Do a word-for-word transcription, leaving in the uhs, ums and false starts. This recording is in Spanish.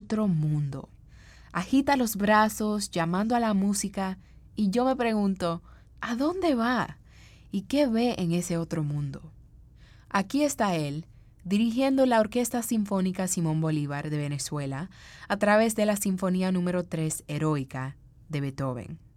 otro mundo. Agita los brazos, llamando a la música, y yo me pregunto, ¿a dónde va? ¿Y qué ve en ese otro mundo? Aquí está él, dirigiendo la Orquesta Sinfónica Simón Bolívar de Venezuela a través de la Sinfonía número tres Heroica de Beethoven.